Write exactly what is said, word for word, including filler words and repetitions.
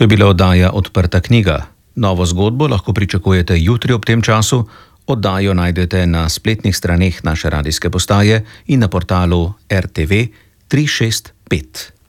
To je bila oddaja Odprta knjiga. Novo zgodbo lahko pričakujete jutri ob tem času. Oddajo najdete na spletnih straneh naše radijske postaje in na portalu R T V tri šest pet.